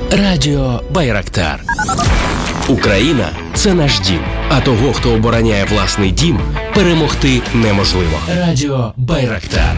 Радіо Байрактар. Україна – це наш дім. А того, хто обороняє власний дім, перемогти неможливо. Радіо Байрактар.